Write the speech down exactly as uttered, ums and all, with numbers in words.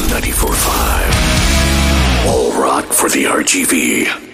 ninety-four point five. All rock for the R G V.